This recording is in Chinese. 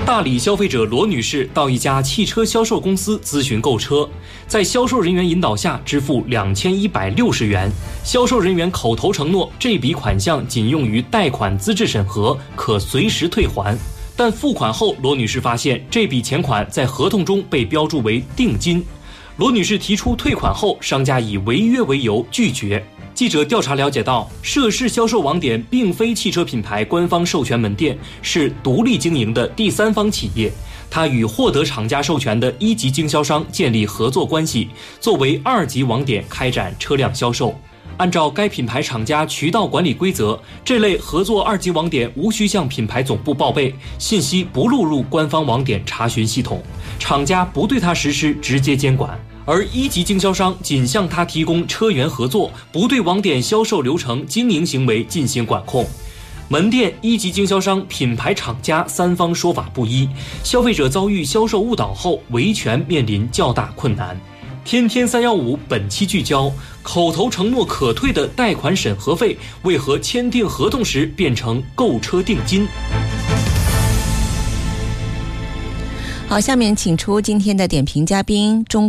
大理消费者罗女士到一家汽车销售公司咨询购车，在销售人员引导下支付2160元，销售人员口头承诺这笔款项仅用于贷款资质审核，可随时退还。但付款后，罗女士发现这笔钱款在合同中被标注为定金。罗女士提出退款后，商家以违约为由拒绝。记者调查了解到，涉事销售网点并非汽车品牌官方授权门店，是独立经营的第三方企业。它与获得厂家授权的一级经销商建立合作关系，作为二级网点开展车辆销售。按照该品牌厂家渠道管理规则，这类合作二级网点无需向品牌总部报备，信息不录入官方网点查询系统，厂家不对它实施直接监管。而一级经销商仅向他提供车源合作，不对网点销售流程、经营行为进行管控。门店、一级经销商、品牌厂家三方说法不一，消费者遭遇销售误导后，维权面临较大困难。天天315本期聚焦：口头承诺可退的贷款审核费，为何签订合同时变成购车定金？ 好，下面请出今天的点评嘉宾，中